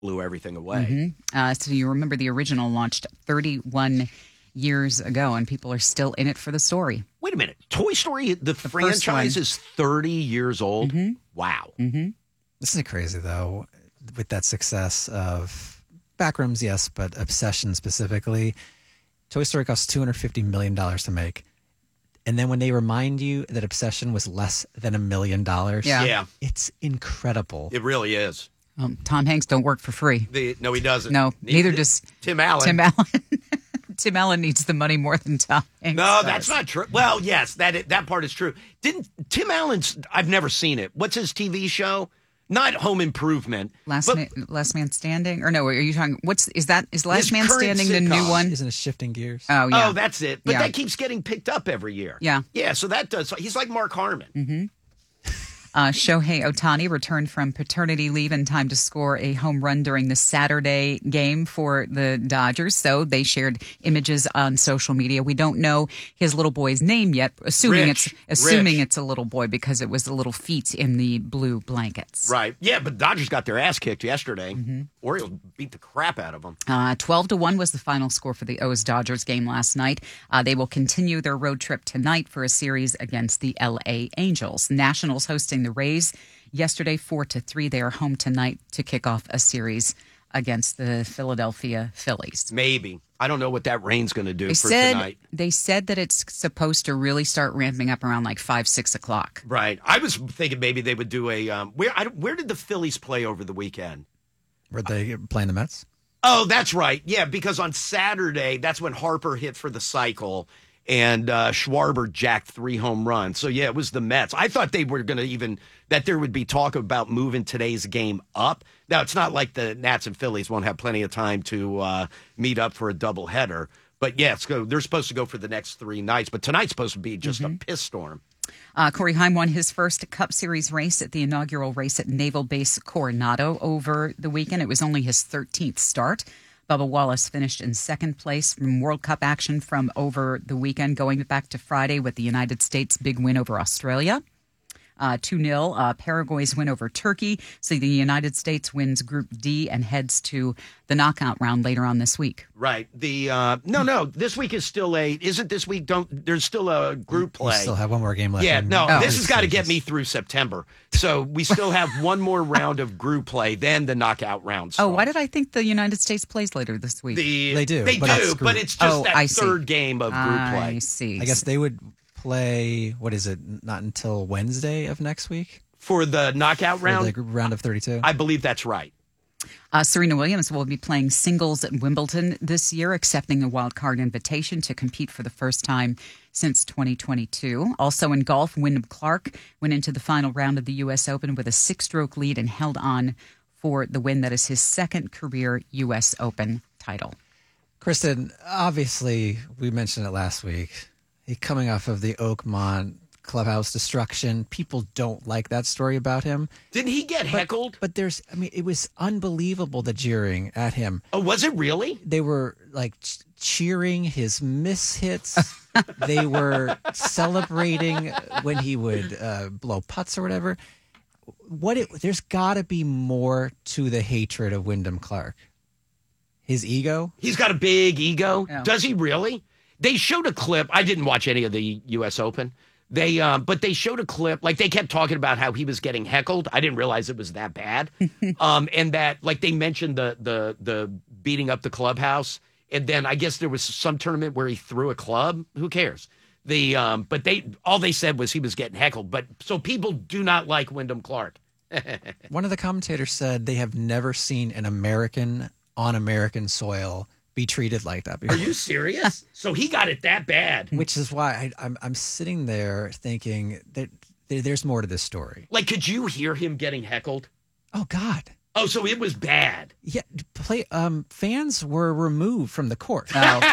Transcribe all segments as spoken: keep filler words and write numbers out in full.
blew everything away. Mm-hmm. Uh, so you remember the original launched thirty-one years ago, and people are still in it for the story. Wait a minute. Toy Story, the, the franchise is thirty years old? Mm-hmm. Wow. Mm-hmm. This is crazy, though, with that success of Backrooms, yes, but Obsession specifically. Toy Story cost two hundred fifty million dollars to make. And then when they remind you that Obsession was less than a million dollars, yeah. yeah, it's incredible. It really is. Um, Tom Hanks don't work for free. The, no, he doesn't. No, neither, neither does Tim Allen. Tim Allen. Tim Allen needs the money more than Tom Hanks No, does. that's not true. Well, yes, that that part is true. Didn't Tim Allen's? I've never seen it. What's his T V show? Not Home Improvement. Last but, man, Last Man Standing, or no? Are you talking? What's is that? Is Last His Man current Standing the sitcom. new one? Isn't it Shifting Gears? Oh yeah. Oh, that's it. But Yeah. that keeps getting picked up every year. Yeah. Yeah. So that does. He's like Mark Harmon. Mm-hmm. Uh, Shohei Ohtani returned from paternity leave in time to score a home run during the Saturday game for the Dodgers. So they shared images on social media. We don't know his little boy's name yet, assuming Rich. it's assuming Rich. it's a little boy because it was the little feet in the blue blankets. Right. Yeah, but Dodgers got their ass kicked yesterday. Mm-hmm. Orioles beat the crap out of them. Uh, twelve to one was the final score for the O's Dodgers game last night. Uh, they will continue their road trip tonight for a series against the L A Angels. Nationals hosting the Rays yesterday, four to three. They are home tonight to kick off a series against the Philadelphia Phillies. Maybe. I don't know what that rain's going to do They for said tonight. they said that it's supposed to really start ramping up around like five, six o'clock. Right. I was thinking maybe they would do a um, where. I, don't- where did the Phillies play over the weekend? Were they playing the Mets? Oh, that's right. Yeah, because on Saturday, that's when Harper hit for the cycle and uh, Schwarber jacked three home runs. So, yeah, it was the Mets. I thought they were going to even, that there would be talk about moving today's game up. Now, it's not like the Nats and Phillies won't have plenty of time to uh, meet up for a doubleheader. But, yeah, it's go, they're supposed to go for the next three nights. But tonight's supposed to be just Mm-hmm. a piss storm. Uh, Corey Heim won his first Cup Series race at the inaugural race at Naval Base Coronado over the weekend. It was only his thirteenth start. Bubba Wallace finished in second place from World Cup action from over the weekend, going back to Friday with the United States' big win over Australia. Uh, two nil, uh, Paraguay's win over Turkey. So the United States wins Group D and heads to the knockout round later on this week. Right. The uh, no, no. This week is still a. Isn't this week? Don't. There's still a group play. We still have one more game left. Yeah. in- No. Oh. This has got to get me through September. So we still have one more round of group play, then the knockout round. Oh, why starts. did I think the United States plays later this week? The, They do, They but do. it's But group. it's just Oh, that I see. third game of group I play. see. I guess they would play, what is it, not until Wednesday of next week? For the knockout For round, the group round of thirty-two? I believe that's right. Uh, Serena Williams will be playing singles at Wimbledon this year, accepting a wild card invitation to compete for the first time since twenty twenty-two. Also in golf, Wyndham Clark went into the final round of the U S Open with a six-stroke lead and held on for the win. That is his second career U S Open title. Kristen, obviously, we mentioned it last week. He coming off of the Oakmont clubhouse destruction. People don't like that story about him. Didn't he get heckled? But there's, I mean, it was unbelievable, the jeering at him. Oh, was it really? They were like ch- cheering his miss hits. They were celebrating when he would uh, blow putts or whatever. What it, there's got to be more to the hatred of Wyndham Clark. His ego. He's got a big ego. Yeah. Does he really? They showed a clip. I didn't watch any of the U S Open. They, um, but they showed a clip. Like they kept talking about how he was getting heckled. I didn't realize it was that bad. um, and that, like, they mentioned the the the beating up the clubhouse. And then I guess there was some tournament where he threw a club. Who cares? The um, but they all they said was he was getting heckled. But so people do not like Wyndham Clark. One of the commentators said they have never seen an American on American soil be treated like that before. Are you serious? So he got it that bad. Which is why I, I'm I'm sitting there thinking that there, there's more to this story. Like, could you hear him getting heckled? Oh God. Oh, so it was bad. Yeah, play. Um, fans were removed from the court.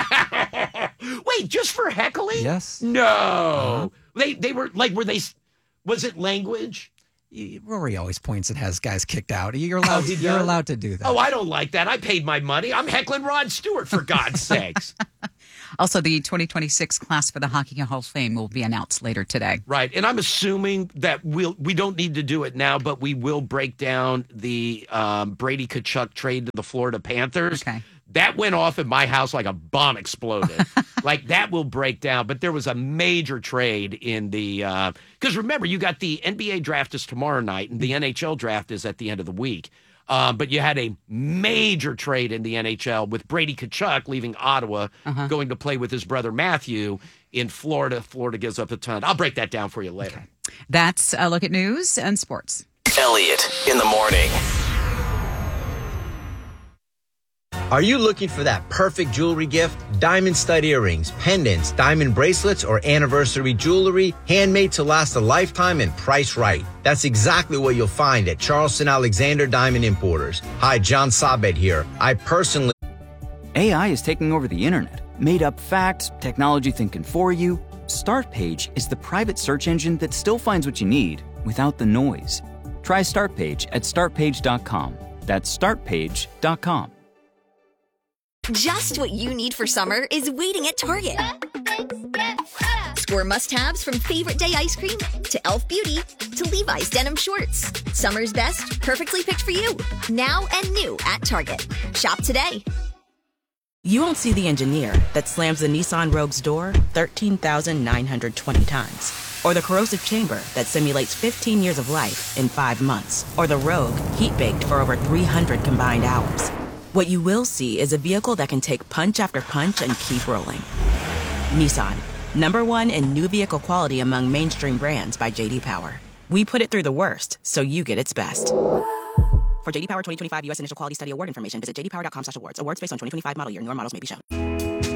Wait, just for heckling? Yes. No. Uh-huh. They they were like, were they? Was it language? You- Rory always points and has guys kicked out. You're allowed. Oh, he you're does? allowed to do that. Oh, I don't like that. I paid my money. I'm heckling Rod Stewart for God's sakes. Also, the twenty twenty-six class for the Hockey Hall of Fame will be announced later today. Right. And I'm assuming that we'll, we don't need to do it now, but we will break down the um, Brady Tkachuk trade to the Florida Panthers. Okay. That went off at my house like a bomb exploded. Like, that will break down. But there was a major trade in the uh, – because remember, you got the N B A draft is tomorrow night, and the N H L draft is at the end of the week. Um, but you had a major trade in the N H L with Brady Tkachuk leaving Ottawa, uh-huh. going to play with his brother Matthew in Florida. Florida gives up a ton. I'll break that down for you later. Okay. That's a look at news and sports. Elliot in the morning. Are you looking for that perfect jewelry gift? Diamond stud earrings, pendants, diamond bracelets, or anniversary jewelry, handmade to last a lifetime and priced right. That's exactly what you'll find at Charleston Alexander Diamond Importers. Hi, John Sabet here. I personally... A I is taking over the internet. Made up facts, technology thinking for you. Startpage is the private search engine that still finds what you need without the noise. Try Startpage at start page dot com. That's start page dot com. Just what you need for summer is waiting at Target. Score must-haves from Favorite Day ice cream to e l f Beauty to Levi's denim shorts. Summer's best, perfectly picked for you. Now and new at Target. Shop today. You won't see the engineer that slams the Nissan Rogue's door thirteen thousand nine hundred twenty times. Or the corrosive chamber that simulates fifteen years of life in five months. Or the Rogue heat-baked for over three hundred combined hours. What you will see is a vehicle that can take punch after punch and keep rolling. Nissan, number one in new vehicle quality among mainstream brands by J D Power. We put it through the worst, so you get its best. For J D Power twenty twenty-five U S Initial Quality Study Award information, visit j d power dot com slash awards. Awards based on twenty twenty-five model year. Newer models may be shown.